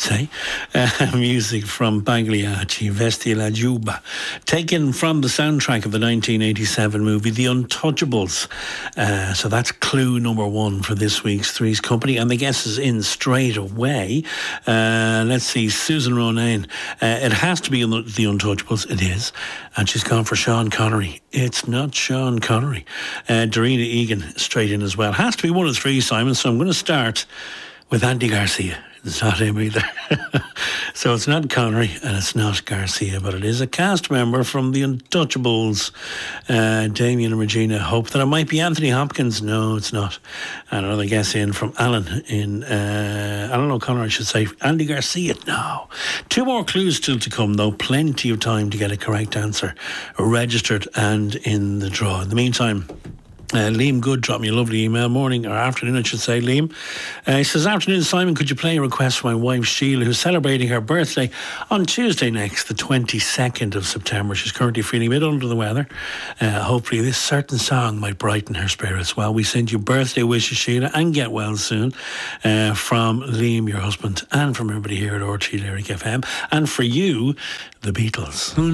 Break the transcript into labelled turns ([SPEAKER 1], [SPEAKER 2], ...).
[SPEAKER 1] say. Music from Pagliacci, Vesti la Giuba, taken from the soundtrack of the 1987 movie The Untouchables. So that's clue number one for this week's Three's Company, and the guess is in straight away. Let's see, Susan Ronayne. It has to be The Untouchables. It is. And she's gone for Sean Connery. It's not Sean Connery. Darina Egan straight in as well. Has to be one of three, Simon, so I'm going to start with Andy Garcia. It's not him either. So it's not Connery and it's not Garcia, but it is a cast member from The Untouchables. Damien and Regina hope that it might be Anthony Hopkins. No, it's not. And another guess in from Alan O'Connor, I should say. Andy Garcia, no. Two more clues still to come, though. Plenty of time to get a correct answer registered and in the draw. In the meantime, Liam Good dropped me a lovely email, morning or afternoon I should say, Liam. He says, afternoon Simon, could you play a request for my wife Sheila, who's celebrating her birthday on Tuesday next, the 22nd of September. She's currently feeling a bit under the weather. Hopefully this certain song might brighten her spirits. Well, we send you birthday wishes, Sheila, and get well soon, from Liam, your husband, and from everybody here at RT Lyric FM, and for you, the Beatles.